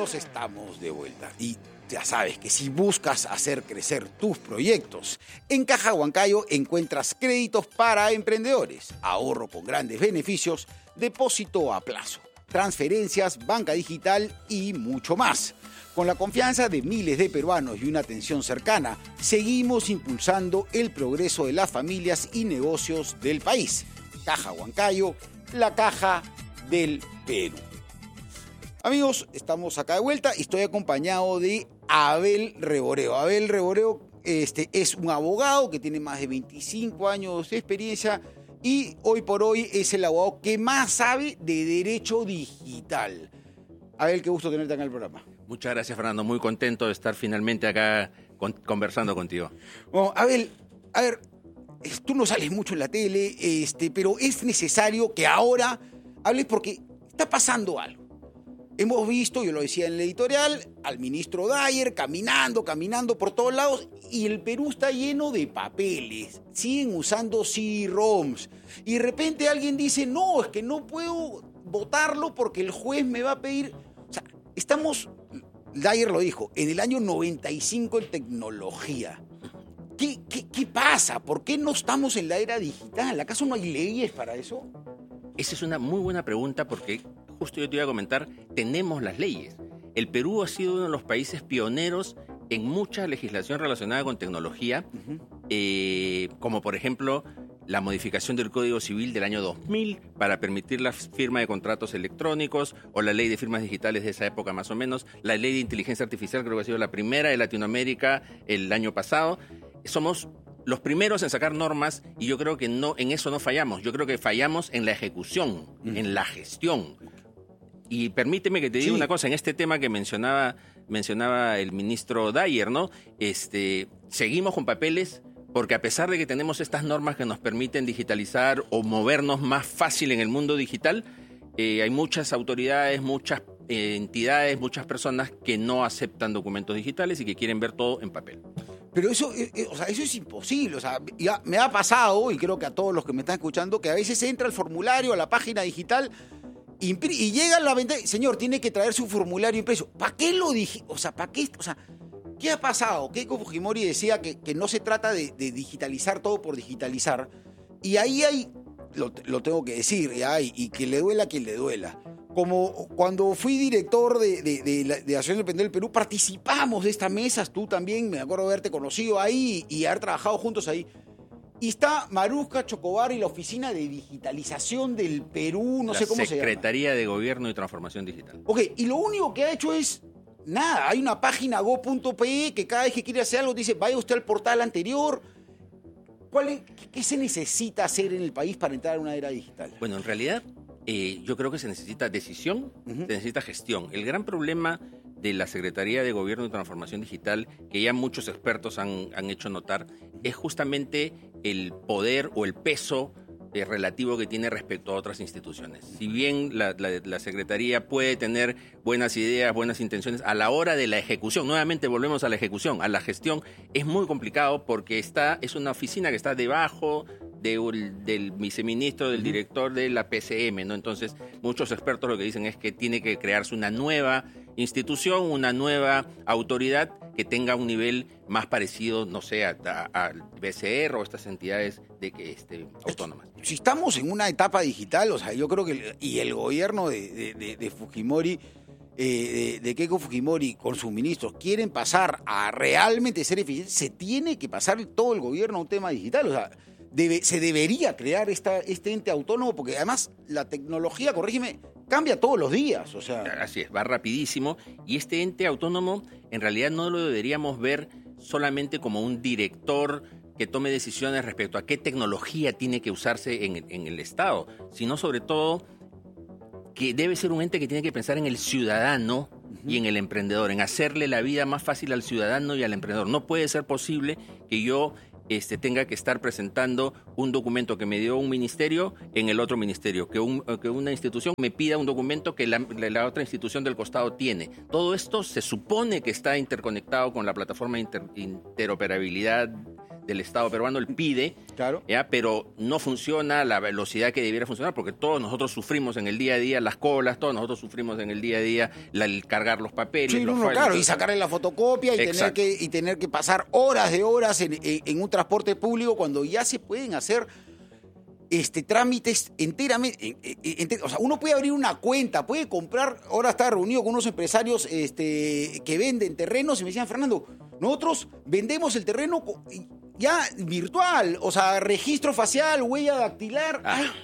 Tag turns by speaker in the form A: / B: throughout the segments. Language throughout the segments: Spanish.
A: amigos, estamos de vuelta y ya sabes que si buscas hacer crecer tus proyectos, en Caja Huancayo encuentras créditos para emprendedores, ahorro con grandes beneficios, depósito a plazo, transferencias, banca digital y mucho más. Con la confianza de miles de peruanos y una atención cercana, seguimos impulsando el progreso de las familias y negocios del país. Caja Huancayo, la caja del Perú. Amigos, estamos acá de vuelta y estoy acompañado de Abel Reboreo. Abel Reboreo es un abogado que tiene más de 25 años de experiencia y hoy por hoy es el abogado que más sabe de derecho digital. Abel, qué gusto tenerte acá en el programa.
B: Muchas gracias, Fernando. Muy contento de estar finalmente acá conversando contigo.
A: Bueno, Abel, a ver, tú no sales mucho en la tele, pero es necesario que ahora hables porque está pasando algo. Hemos visto, yo lo decía en el editorial, al ministro Dyer caminando por todos lados y el Perú está lleno de papeles. Siguen usando CD-ROMs. Y de repente alguien dice, no, es que no puedo votarlo porque el juez me va a pedir... O sea, estamos, Dyer lo dijo, en el año 95 en tecnología. ¿Qué pasa? ¿Por qué no estamos en la era digital? ¿Acaso no hay leyes para eso?
B: Esa es una muy buena pregunta porque justo yo te iba a comentar, tenemos las leyes. El Perú ha sido uno de los países pioneros en mucha legislación relacionada con tecnología, como por ejemplo la modificación del Código Civil del año 2000 para permitir la firma de contratos electrónicos, o la ley de firmas digitales de esa época más o menos, la ley de inteligencia artificial creo que ha sido la primera de Latinoamérica el año pasado. Somos los primeros en sacar normas y yo creo que no, en eso no fallamos. Yo creo que fallamos en la ejecución, en la gestión. Y permíteme que te diga una cosa, en este tema que mencionaba el ministro Dyer, ¿no? Seguimos con papeles porque a pesar de que tenemos estas normas que nos permiten digitalizar o movernos más fácil en el mundo digital, hay muchas autoridades, muchas entidades, muchas personas que no aceptan documentos digitales y que quieren ver todo en papel.
A: Pero eso es imposible. O sea, ya me ha pasado, y creo que a todos los que me están escuchando, que a veces entra el formulario a la página digital y llega a la venta. Señor, tiene que traer su formulario impreso. ¿Para qué lo dije? O sea, ¿para qué? O sea, ¿qué ha pasado? Keiko Fujimori decía que no se trata de digitalizar todo por digitalizar. Y ahí hay, lo tengo que decir, ¿ya? Y que le duela a quien le duela. Como cuando fui director de la Asociación de Emprendedores del Perú, participamos de estas mesas, tú también, me acuerdo de haberte conocido ahí y haber trabajado juntos ahí. Y está Maruska Chocobar y la Oficina de Digitalización del Perú, no sé cómo se llama.
B: Secretaría de Gobierno y Transformación Digital.
A: Ok, y lo único que ha hecho es nada. Hay una página go.pe que cada vez que quiere hacer algo dice, vaya usted al portal anterior. ¿Qué se necesita hacer en el país para entrar a una era digital?
B: Bueno, en realidad... yo creo que se necesita decisión, se necesita gestión. El gran problema de la Secretaría de Gobierno y Transformación Digital, que ya muchos expertos han hecho notar, es justamente el poder o el peso relativo que tiene respecto a otras instituciones. Si bien la Secretaría puede tener buenas ideas, buenas intenciones, a la hora de la ejecución, nuevamente volvemos a la ejecución, a la gestión, es muy complicado porque es una oficina que está debajo del viceministro, del director de la PCM, ¿no? Entonces, muchos expertos lo que dicen es que tiene que crearse una nueva institución, una nueva autoridad que tenga un nivel más parecido, no sé, al BCR o estas entidades autónomas.
A: Si estamos en una etapa digital, o sea, yo creo que el gobierno de Fujimori, de Keiko Fujimori con sus ministros quieren pasar a realmente ser eficientes, se tiene que pasar todo el gobierno a un tema digital, o sea, se debería crear este ente autónomo porque además la tecnología, corrígeme, cambia todos los días. O sea.
B: Así es, va rapidísimo y este ente autónomo en realidad no lo deberíamos ver solamente como un director que tome decisiones respecto a qué tecnología tiene que usarse en el Estado, sino sobre todo que debe ser un ente que tiene que pensar en el ciudadano y en el emprendedor, en hacerle la vida más fácil al ciudadano y al emprendedor. No puede ser posible que yo tenga que estar presentando un documento que me dio un ministerio en el otro ministerio, que una institución me pida un documento que la otra institución del costado tiene. Todo esto se supone que está interconectado con la plataforma de interoperabilidad del Estado peruano, el PIDE,
A: claro.
B: Pero no funciona a la velocidad que debiera funcionar, porque todos nosotros sufrimos en el día a día las colas, todos nosotros sufrimos en el día a día el cargar los papeles.
A: Sí, claro, y sacarle la fotocopia y tener que pasar horas de horas en un transporte público cuando ya se pueden hacer trámites enteramente. O sea, uno puede abrir una cuenta, puede comprar. Ahora estaba reunido con unos empresarios que venden terrenos y me decían, Fernando, nosotros vendemos el terreno ya virtual, o sea, registro facial, huella dactilar,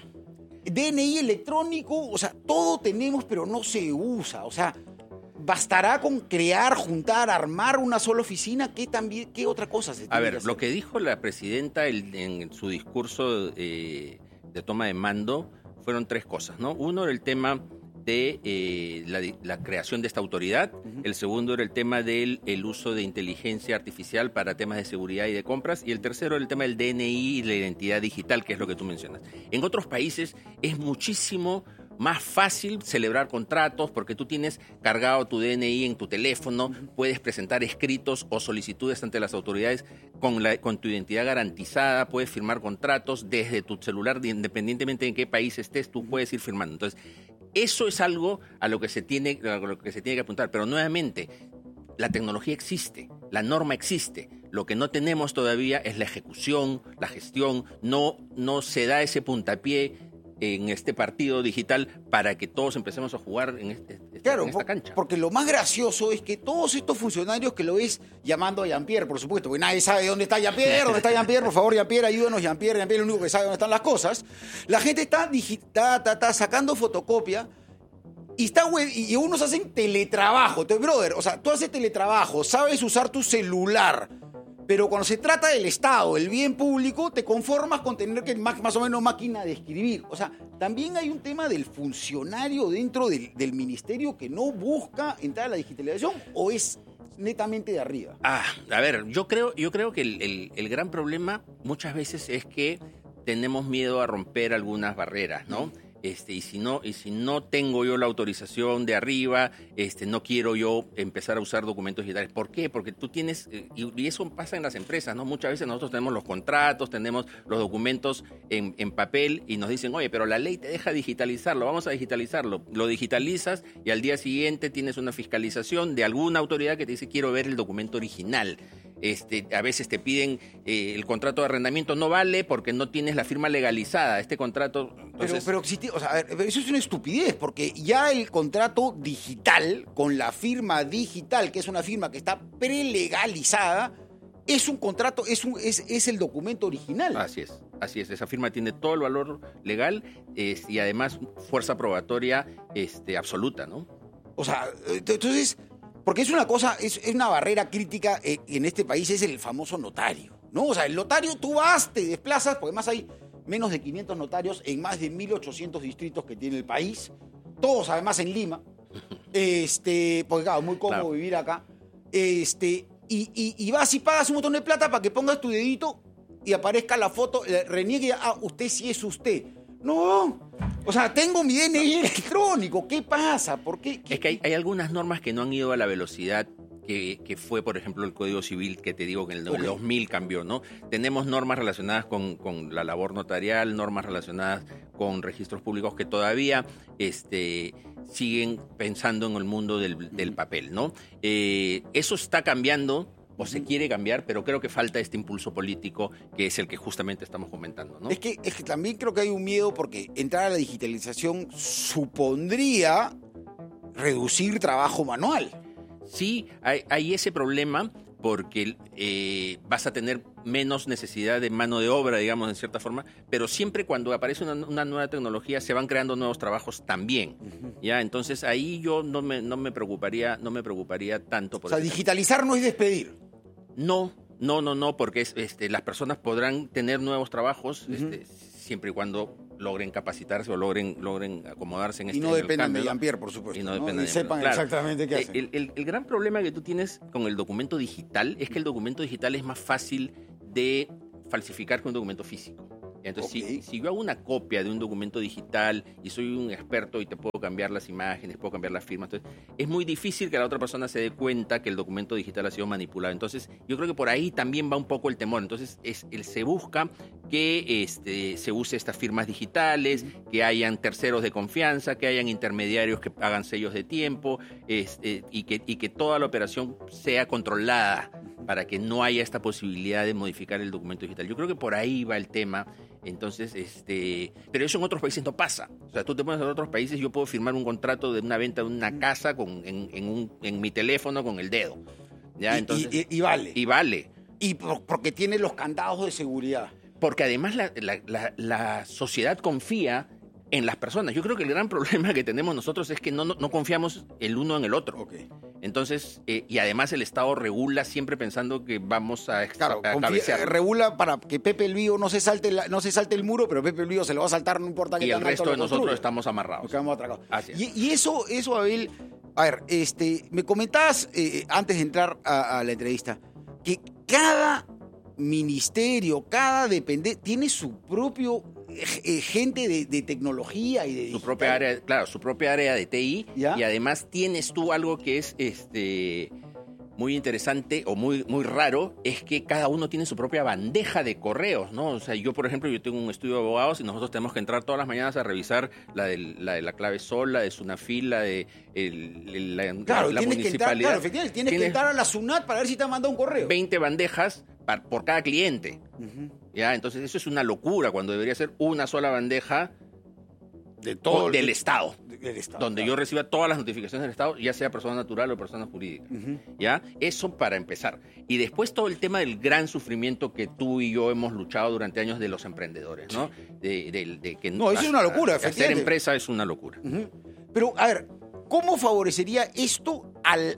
A: DNI electrónico, o sea, todo tenemos, pero no se usa. O sea, bastará con crear, juntar, armar una sola oficina. ¿Qué otra cosa se tiene que hacer?
B: Lo que dijo la presidenta en su discurso de toma de mando fueron 3 cosas, ¿no? Uno era el tema de la creación de esta autoridad. Uh-huh. El segundo era el tema del uso de inteligencia artificial para temas de seguridad y de compras. Y el tercero era el tema del DNI y la identidad digital, que es lo que tú mencionas. En otros países es muchísimo más fácil celebrar contratos porque tú tienes cargado tu DNI en tu teléfono, puedes presentar escritos o solicitudes ante las autoridades con tu identidad garantizada, puedes firmar contratos desde tu celular, independientemente de en qué país estés, tú puedes ir firmando. Entonces, eso es algo a lo que se tiene que apuntar. Pero nuevamente, la tecnología existe, la norma existe. Lo que no tenemos todavía es la ejecución, la gestión. No se da ese puntapié en este partido digital para que todos empecemos a jugar en esta cancha.
A: Porque lo más gracioso es que todos estos funcionarios que lo ves llamando a Jean-Pierre, por supuesto, porque nadie sabe dónde está Jean-Pierre, por favor, Jean-Pierre, ayúdanos, Jean-Pierre es el único que sabe dónde están las cosas. La gente está sacando fotocopia y unos hacen teletrabajo. Entonces, brother, o sea, tú haces teletrabajo, sabes usar tu celular, pero cuando se trata del Estado, el bien público, te conformas con tener que más o menos máquina de escribir. O sea, también hay un tema del funcionario dentro del ministerio que no busca entrar a la digitalización, o es netamente de arriba.
B: A ver, yo creo que el gran problema muchas veces es que tenemos miedo a romper algunas barreras, ¿no? Y si no tengo yo la autorización de arriba, no quiero yo empezar a usar documentos digitales. ¿Por qué? Porque tú tienes, y eso pasa en las empresas, ¿no? Muchas veces nosotros tenemos los contratos, tenemos los documentos en papel y nos dicen, oye, pero la ley te deja digitalizarlo, vamos a digitalizarlo. Lo digitalizas y al día siguiente tienes una fiscalización de alguna autoridad que te dice, quiero ver el documento original. A veces te piden el contrato de arrendamiento no vale porque no tienes la firma legalizada. Este contrato... Entonces...
A: Pero existe, o sea, a ver, eso es una estupidez, porque ya el contrato digital, con la firma digital, que es una firma que está prelegalizada, es un contrato, es el documento original.
B: Así es. Esa firma tiene todo el valor legal y además fuerza probatoria absoluta, ¿no?
A: O sea, entonces... Porque es una cosa, es una barrera crítica en este país, es el famoso notario, ¿no? O sea, el notario, tú vas, te desplazas, porque además hay menos de 500 notarios en más de 1.800 distritos que tiene el país, todos además en Lima, porque claro, muy cómodo vivir acá, y vas y pagas un montón de plata para que pongas tu dedito y aparezca la foto, reniegue, usted sí es usted. No, o sea, tengo mi DNI electrónico. ¿Qué pasa? ¿Por qué?
B: Es que hay algunas normas que no han ido a la velocidad que fue, por ejemplo, el Código Civil, que te digo que en el 2000 cambió, ¿no? Tenemos normas relacionadas con la labor notarial, normas relacionadas con registros públicos que todavía siguen pensando en el mundo del papel, ¿no? Eso está cambiando, o se quiere cambiar, pero creo que falta este impulso político que es el que justamente estamos comentando, ¿no?
A: Es que también creo que hay un miedo porque entrar a la digitalización supondría reducir trabajo manual.
B: Sí, hay ese problema porque vas a tener menos necesidad de mano de obra, digamos, en cierta forma, pero siempre cuando aparece una nueva tecnología se van creando nuevos trabajos también, ¿ya? Entonces ahí yo no me preocuparía tanto por
A: eso. O sea, digitalizar no es despedir.
B: No, porque las personas podrán tener nuevos trabajos siempre y cuando logren capacitarse o logren acomodarse en
A: y no dependan de Jean-Pierre, por supuesto. Y sepan exactamente qué hacen.
B: El gran problema que tú tienes con el documento digital es que el documento digital es más fácil de falsificar que un documento físico. Entonces, si yo hago una copia de un documento digital y soy un experto y te puedo cambiar las imágenes, puedo cambiar las firmas, entonces es muy difícil que la otra persona se dé cuenta que el documento digital ha sido manipulado. Entonces, yo creo que por ahí también va un poco el temor. Entonces, se busca que se use estas firmas digitales, que hayan terceros de confianza, que hayan intermediarios que hagan sellos de tiempo, y que toda la operación sea controlada para que no haya esta posibilidad de modificar el documento digital. Yo creo que por ahí va el tema. Entonces, pero eso en otros países no pasa. O sea, tú te pones en otros países, yo puedo firmar un contrato de una venta de una casa en mi teléfono con el dedo. ¿Ya? Entonces,
A: y vale.
B: Y vale.
A: Y porque tiene los candados de seguridad.
B: Porque además la sociedad confía en las personas. Yo creo que el gran problema que tenemos nosotros es que no confiamos el uno en el otro.
A: Okay.
B: Entonces, y además el Estado regula siempre pensando que vamos a cabecear.
A: Regula para que Pepe el Vío no se salte el muro, pero Pepe el Vío se lo va a saltar, no importa que
B: y el resto de nosotros estamos amarrados.
A: Nos quedamos atracados.
B: Así es.
A: Y eso, Abel, a ver, me comentabas antes de entrar a la entrevista que cada ministerio, cada dependencia tiene su propio gente de tecnología y de
B: su propia área, claro, su propia área de TI. ¿Ya? Y además tienes tú algo que es muy interesante o muy raro, es que cada uno tiene su propia bandeja de correos, ¿no? O sea, yo, por ejemplo, yo tengo un estudio de abogados y nosotros tenemos que entrar todas las mañanas a revisar la de la clave SOL, la de Sunafil, la de la municipalidad.
A: Claro, efectivamente, tienes que entrar a la SUNAT para ver si te han mandado un correo.
B: 20 bandejas por cada cliente. ¿Ya? Entonces, eso es una locura cuando debería ser una sola bandeja del Estado. Donde yo reciba todas las notificaciones del Estado, ya sea persona natural o persona jurídica. ¿Ya? Eso para empezar. Y después todo el tema del gran sufrimiento que tú y yo hemos luchado durante años de los emprendedores, ¿no?
A: No, eso es una locura, efectivamente.
B: Hacer empresa es una locura.
A: Pero, a ver, ¿cómo favorecería esto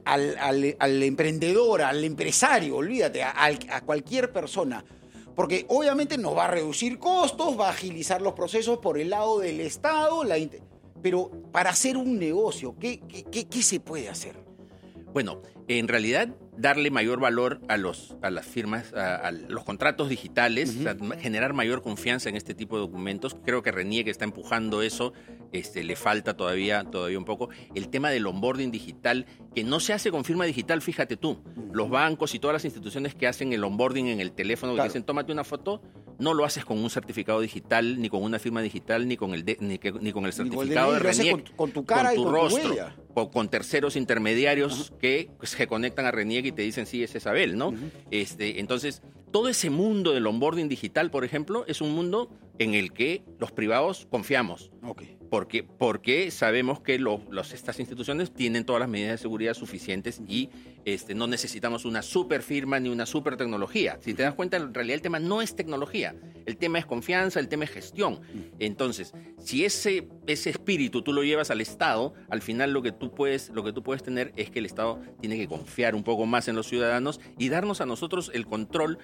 A: al emprendedor, al empresario? Olvídate, a cualquier persona. Porque obviamente nos va a reducir costos, va a agilizar los procesos por el lado del Estado, pero para hacer un negocio, ¿qué se puede hacer?
B: Bueno, en realidad darle mayor valor a las firmas, a los contratos digitales, o sea, generar mayor confianza en este tipo de documentos. Creo que RENIEC está empujando eso, le falta todavía un poco. El tema del onboarding digital, que no se hace con firma digital, fíjate tú. Los bancos y todas las instituciones que hacen el onboarding en el teléfono, que dicen tómate una foto, no lo haces con un certificado digital, ni con una firma digital, ni con el certificado de RENIEC.
A: Con tu cara
B: con tu
A: y con
B: rostro,
A: tu huella.
B: O con terceros intermediarios que se conectan a RENIEC y te dicen sí, es Isabel, ¿no? Entonces, todo ese mundo del onboarding digital, por ejemplo, es un mundo en el que los privados confiamos.
A: Okay.
B: Porque sabemos que estas instituciones tienen todas las medidas de seguridad suficientes y no necesitamos una super firma ni una super tecnología. Si te das cuenta, en realidad el tema no es tecnología, el tema es confianza, el tema es gestión. Entonces, si ese espíritu tú lo llevas al Estado, al final lo que tú puedes tener es que el Estado tiene que confiar un poco más en los ciudadanos y darnos a nosotros el control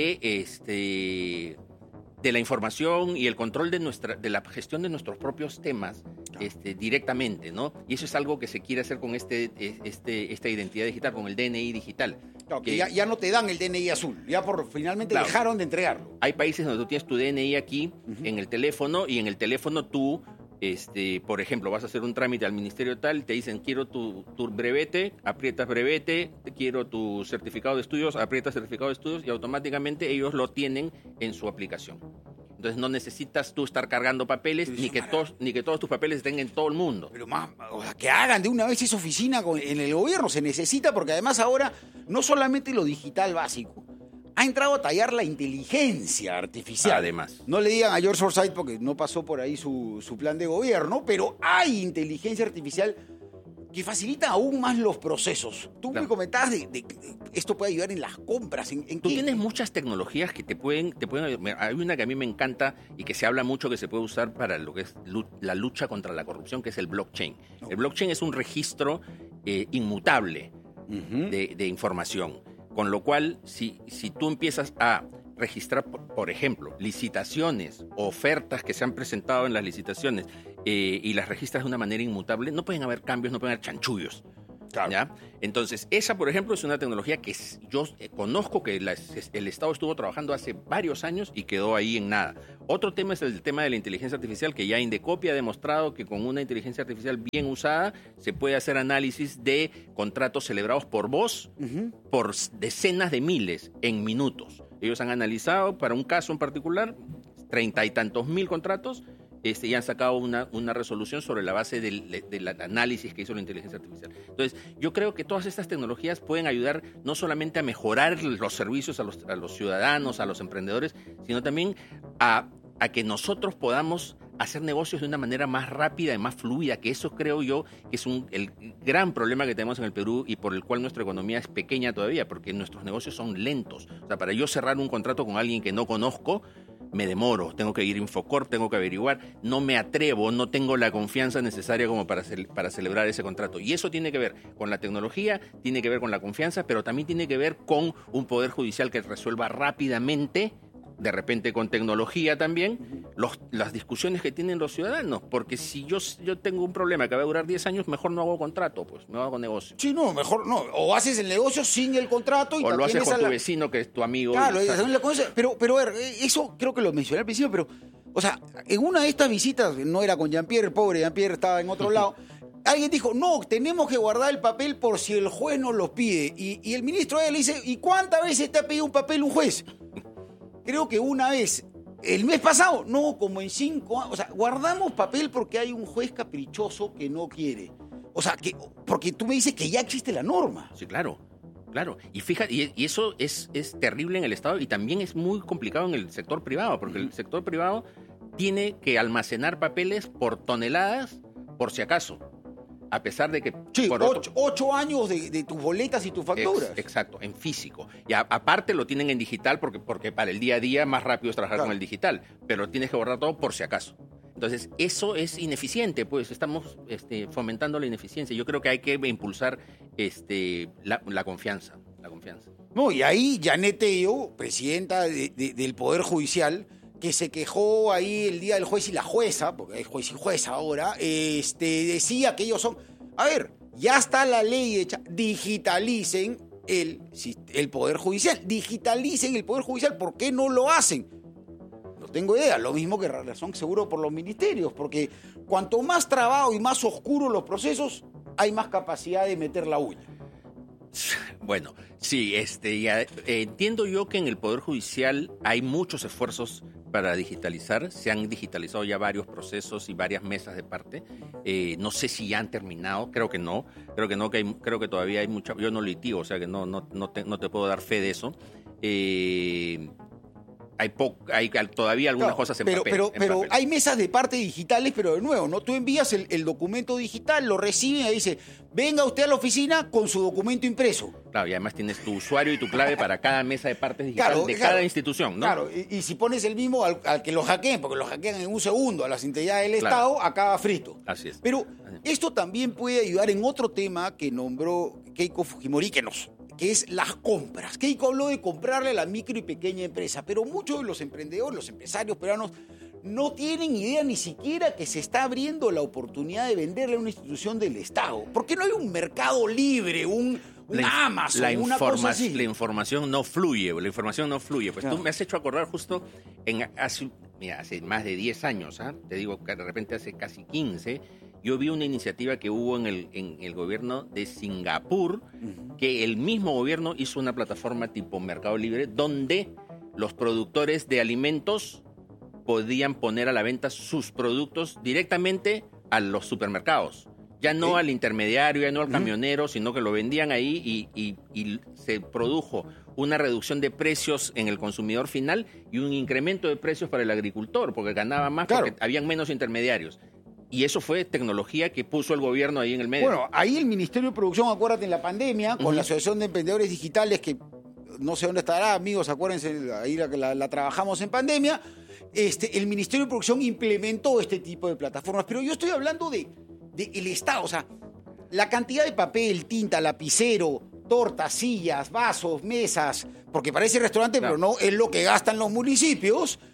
B: de la información y el control de la gestión de nuestros propios temas directamente, ¿no? Y eso es algo que se quiere hacer con esta identidad digital, con el DNI digital.
A: Claro, que ya no te dan el DNI azul, finalmente dejaron de entregarlo.
B: Hay países donde tú tienes tu DNI aquí en el teléfono y en el teléfono tú, por ejemplo, vas a hacer un trámite al ministerio tal, te dicen quiero tu brevete, aprietas brevete, quiero tu certificado de estudios, aprietas certificado de estudios y automáticamente ellos lo tienen en su aplicación. Entonces no necesitas tú estar cargando papeles ni que todos tus papeles estén en todo el mundo.
A: Pero más, que hagan de una vez esa oficina en el gobierno, se necesita porque además ahora no solamente lo digital básico, ha entrado a tallar la inteligencia artificial.
B: Además.
A: No le digan a George Forsyth porque no pasó por ahí su plan de gobierno, pero hay inteligencia artificial que facilita aún más los procesos. Tú me comentabas de esto puede ayudar en las compras.
B: Tú tienes muchas tecnologías que te pueden. Hay una que a mí me encanta y que se habla mucho que se puede usar para lo que es la lucha contra la corrupción, que es el blockchain. Okay. El blockchain es un registro inmutable de información. Con lo cual, si tú empiezas a registrar, por ejemplo, licitaciones, ofertas que se han presentado en las licitaciones y las registras de una manera inmutable, no pueden haber cambios, no pueden haber chanchullos.
A: Claro.
B: ¿Ya? Entonces, esa, por ejemplo, es una tecnología que yo conozco que el Estado estuvo trabajando hace varios años y quedó ahí en nada. Otro tema es el tema de la inteligencia artificial, que ya Indecopy ha demostrado que con una inteligencia artificial bien usada se puede hacer análisis de contratos celebrados por voz por decenas de miles en minutos. Ellos han analizado para un caso en particular 30 y tantos mil contratos y han sacado una resolución sobre la base del análisis que hizo la inteligencia artificial. Entonces, yo creo que todas estas tecnologías pueden ayudar no solamente a mejorar los servicios a los ciudadanos, a los emprendedores, sino también a que nosotros podamos hacer negocios de una manera más rápida y más fluida, que eso creo yo que es el gran problema que tenemos en el Perú y por el cual nuestra economía es pequeña todavía, porque nuestros negocios son lentos. O sea, para yo cerrar un contrato con alguien que no conozco, me demoro, tengo que ir a Infocorp, tengo que averiguar, no me atrevo, no tengo la confianza necesaria como para celebrar ese contrato. Y eso tiene que ver con la tecnología, tiene que ver con la confianza, pero también tiene que ver con un poder judicial que resuelva rápidamente, de repente con tecnología también, las discusiones que tienen los ciudadanos. Porque si yo tengo un problema que va a durar 10 años, mejor no hago contrato, pues no hago negocio.
A: Sí, no, mejor no. O haces el negocio sin el contrato y
B: o lo haces con tu vecino que es tu amigo.
A: Claro, pero a ver, eso creo que lo mencioné al principio, pero, o sea, en una de estas visitas, no era con Jean-Pierre, el pobre Jean-Pierre estaba en otro lado, alguien dijo, no, tenemos que guardar el papel por si el juez nos lo pide. Y el ministro le dice, ¿y cuántas veces te ha pedido un papel un juez? Creo que una vez, el mes pasado, no, como en 5 años. O sea, guardamos papel porque hay un juez caprichoso que no quiere. O sea, porque tú me dices que ya existe la norma.
B: Sí, claro. Claro, y fíjate, y eso es terrible en el Estado y también es muy complicado en el sector privado, porque el sector privado tiene que almacenar papeles por toneladas por si acaso. A pesar de que...
A: Sí, 8 años de tus boletas y tus facturas.
B: Exacto, en físico. Y aparte lo tienen en digital porque para el día a día más rápido es trabajar con el digital, pero tienes que borrar todo por si acaso. Entonces, eso es ineficiente, pues estamos fomentando la ineficiencia. Yo creo que hay que impulsar la confianza.
A: No, y ahí Janet Tello, presidenta del Poder Judicial, que se quejó ahí el día del juez y la jueza, porque hay juez y jueza ahora, decía que ellos son... A ver, ya está la ley hecha, digitalicen el Poder Judicial, digitalicen el Poder Judicial, ¿por qué no lo hacen? No tengo idea, lo mismo que razón seguro por los ministerios, porque cuanto más trabajo y más oscuros los procesos, hay más capacidad de meter la uña.
B: Bueno, sí, entiendo yo que en el Poder Judicial hay muchos esfuerzos para digitalizar. Se han digitalizado ya varios procesos y varias mesas de parte. No sé si ya han terminado, creo que no, creo que todavía hay mucha... Yo no litigo, o sea que no te puedo dar fe de eso. Hay todavía algunas cosas en papel.
A: Pero hay mesas de parte digitales, pero de nuevo, ¿no? Tú envías el documento digital, lo reciben y dice, venga usted a la oficina con su documento impreso.
B: Claro, y además tienes tu usuario y tu clave para cada mesa de partes digital cada institución, ¿no?
A: Claro, y si pones el mismo al que lo hackeen, porque lo hackean en un segundo a las integridades del Estado, acaba frito.
B: Así es.
A: Pero esto también puede ayudar en otro tema que nombró Keiko Fujimori, que es las compras. Keiko habló de comprarle a la micro y pequeña empresa, pero muchos de los emprendedores, los empresarios peruanos, no tienen idea ni siquiera que se está abriendo la oportunidad de venderle a una institución del Estado. ¿Por qué no hay un mercado libre, un Amazon, una cosa así?
B: La información no fluye. Pues claro. Tú me has hecho acordar justo hace más de 10 años, te digo que de repente hace casi 15, yo vi una iniciativa que hubo en el gobierno de Singapur, que el mismo gobierno hizo una plataforma tipo Mercado Libre, donde los productores de alimentos podían poner a la venta sus productos directamente a los supermercados. Ya no al intermediario, ya no al camionero, sino que lo vendían ahí y se produjo una reducción de precios en el consumidor final y un incremento de precios para el agricultor, porque ganaba más, claro, porque habían menos intermediarios. Y eso fue tecnología que puso el gobierno ahí en el medio.
A: Bueno, ahí el Ministerio de Producción, acuérdate, en la pandemia, con la Asociación de Emprendedores Digitales, que no sé dónde estará, amigos, acuérdense, ahí la trabajamos en pandemia, el Ministerio de Producción implementó este tipo de plataformas. Pero yo estoy hablando de el Estado, o sea, la cantidad de papel, tinta, lapicero, tortas, sillas, vasos, mesas, porque parece restaurante, claro, pero no es lo que gastan los municipios.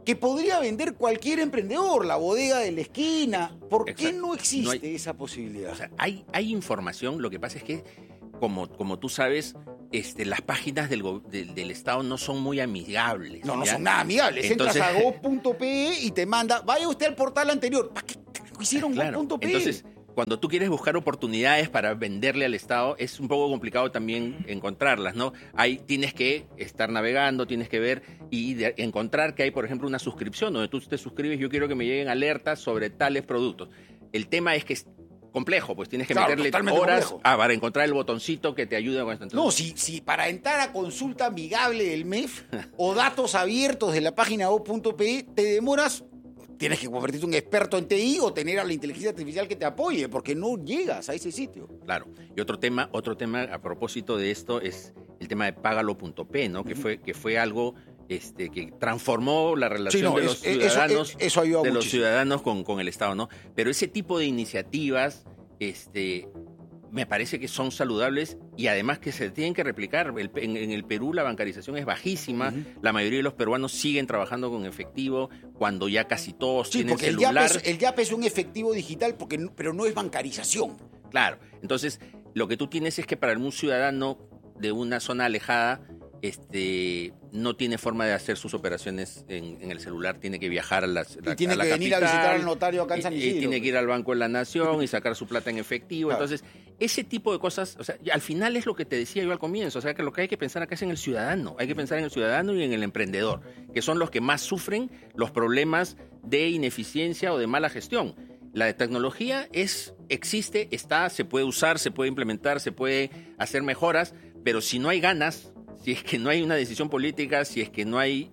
A: que podría vender cualquier emprendedor, la bodega de la esquina. ¿Por qué no existe esa posibilidad?
B: O sea, hay información, lo que pasa es que, como tú sabes, las páginas del Estado no son muy amigables.
A: No son nada amigables. Entonces, entras a go.pe y te manda, vaya usted al portal anterior. ¿Para qué hicieron go.pe?
B: Entonces, cuando tú quieres buscar oportunidades para venderle al Estado, es un poco complicado también encontrarlas, ¿no? Tienes que estar navegando, tienes que ver y encontrar que hay, por ejemplo, una suscripción donde tú te suscribes, yo quiero que me lleguen alertas sobre tales productos. El tema es que es complejo, pues tienes que meterle horas para encontrar el botoncito que te ayude con esto. Entonces,
A: no, si para entrar a consulta amigable del MEF o datos abiertos de la página go.pe te demoras, tienes que convertirte en un experto en TI o tener a la inteligencia artificial que te apoye, porque no llegas a ese sitio.
B: Claro. Y otro tema a propósito de esto es el tema de Págalo.p, ¿no? Que fue algo que transformó la relación de los ciudadanos, los ciudadanos con el Estado, ¿no? Pero ese tipo de iniciativas, me parece que son saludables y además que se tienen que replicar. En el Perú la bancarización es bajísima, la mayoría de los peruanos siguen trabajando con efectivo cuando ya casi todos tienen celular.
A: El YAP es un efectivo digital, pero no es bancarización.
B: Claro, entonces lo que tú tienes es que para un ciudadano de una zona alejada, no tiene forma de hacer sus operaciones en el celular, tiene que viajar a la capital.
A: Y tiene que venir a visitar al notario acá en San Isidro.
B: Y tiene que ir al Banco de la Nación y sacar su plata en efectivo. Claro. Entonces, ese tipo de cosas, o sea, al final es lo que te decía yo al comienzo, o sea, que lo que hay que pensar acá es en el ciudadano. Hay que pensar en el ciudadano y en el emprendedor, que son los que más sufren los problemas de ineficiencia o de mala gestión. La tecnología existe, está, se puede usar, se puede implementar, se puede hacer mejoras, pero si no hay ganas, si es que no hay una decisión política, si es que no hay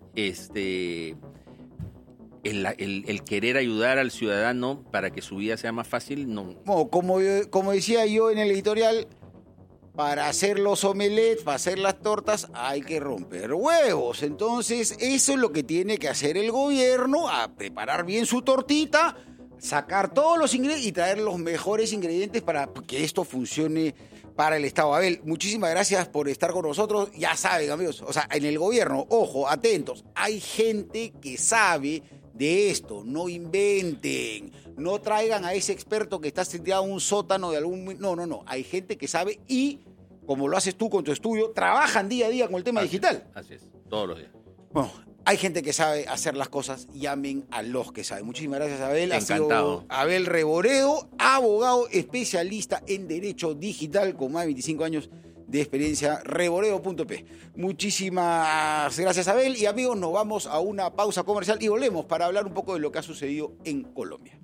B: el querer ayudar al ciudadano para que su vida sea más fácil, no.
A: Como decía yo en el editorial, para hacer los omelets, para hacer las tortas, hay que romper huevos. Entonces, eso es lo que tiene que hacer el gobierno, a preparar bien su tortita, sacar todos los ingredientes y traer los mejores ingredientes para que esto funcione para el Estado. Abel, muchísimas gracias por estar con nosotros. Ya saben, amigos, o sea, en el gobierno, ojo, atentos, hay gente que sabe de esto. No inventen, no traigan a ese experto que está sentado en un sótano de algún... No, hay gente que sabe y, como lo haces tú con tu estudio, trabajan día a día con el tema digital.
B: Así es, todos los días.
A: Bueno, hay gente que sabe hacer las cosas, llamen a los que saben. Muchísimas gracias, Abel.
B: Encantado.
A: Abel Reboredo, abogado especialista en Derecho Digital con más de 25 años de experiencia, reboredo.p. Muchísimas gracias, Abel. Y amigos, nos vamos a una pausa comercial y volvemos para hablar un poco de lo que ha sucedido en Colombia.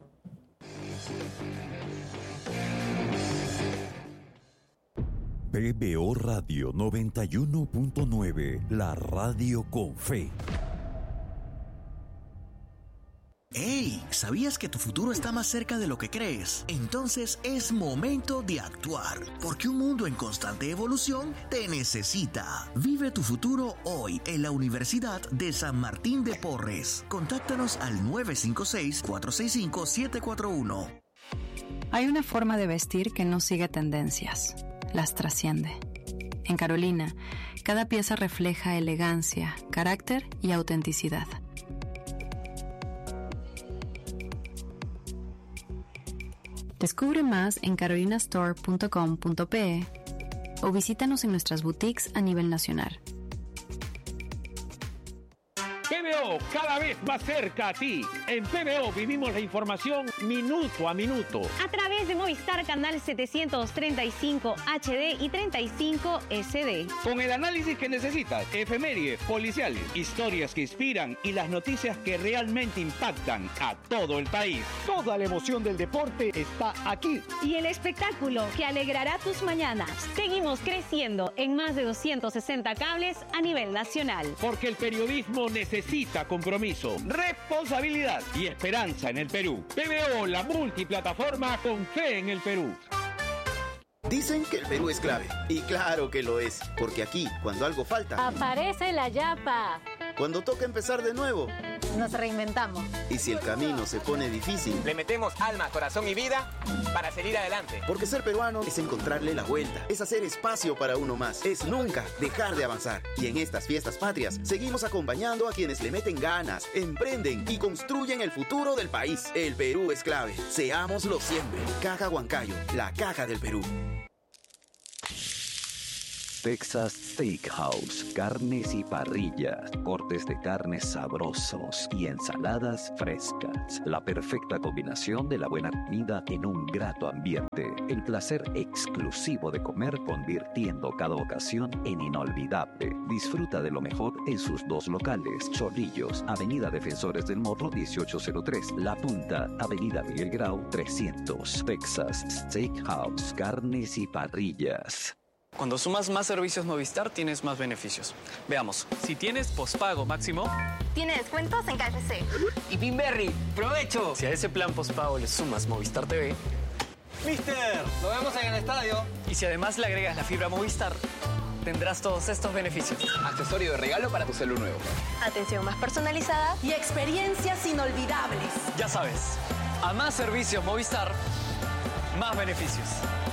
C: PBO Radio 91.9, la radio con fe.
D: ¡Hey! ¿Sabías que tu futuro está más cerca de lo que crees? Entonces es momento de actuar, porque un mundo en constante evolución te necesita. Vive tu futuro hoy en la Universidad de San Martín de Porres. Contáctanos al 956-465-741.
E: Hay una forma de vestir que no sigue tendencias, las trasciende. En Carolina, cada pieza refleja elegancia, carácter y autenticidad. Descubre más en carolinastore.com.pe o visítanos en nuestras boutiques a nivel nacional.
F: PBO, cada vez más cerca a ti. En PBO vivimos la información minuto a minuto.
G: A través de Movistar Canal 735 HD y 35 SD.
F: Con el análisis que necesitas, efemérides, policiales, historias que inspiran y las noticias que realmente impactan a todo el país. Toda la emoción del deporte está aquí.
G: Y el espectáculo que alegrará tus mañanas. Seguimos creciendo en más de 260 cables a nivel nacional.
F: Porque el periodismo necesita compromiso, responsabilidad y esperanza en el Perú. PBO, la multiplataforma con fe en el Perú.
H: Dicen que el Perú es clave. Y claro que lo es. Porque aquí, cuando algo falta,
I: aparece la yapa.
H: Cuando toca empezar de nuevo,
I: nos reinventamos.
H: Y si el camino se pone difícil,
J: le metemos alma, corazón y vida para seguir adelante.
H: Porque ser peruano es encontrarle la vuelta, es hacer espacio para uno más, es nunca dejar de avanzar. Y en estas fiestas patrias, seguimos acompañando a quienes le meten ganas, emprenden y construyen el futuro del país. El Perú es clave. Seámoslo siempre. Caja Huancayo, la caja del Perú.
K: Texas Steakhouse, carnes y parrillas, cortes de carnes sabrosos y ensaladas frescas. La perfecta combinación de la buena comida en un grato ambiente. El placer exclusivo de comer convirtiendo cada ocasión en inolvidable. Disfruta de lo mejor en sus dos locales. Chorrillos, Avenida Defensores del Morro 1803. La Punta, Avenida Miguel Grau 300. Texas Steakhouse, carnes y parrillas.
L: Cuando sumas más servicios Movistar, tienes más beneficios. Veamos, si tienes pospago máximo...
M: Tiene descuentos en KFC.
L: Y Pinberry, ¡provecho! Si a ese plan pospago le sumas Movistar TV...
J: ¡Mister! ¡Nos vemos en el estadio!
L: Y si además le agregas la fibra Movistar, tendrás todos estos beneficios.
J: Accesorio de regalo para tu celu nuevo.
M: Atención más personalizada
N: y experiencias inolvidables.
L: Ya sabes, a más servicios Movistar, más beneficios.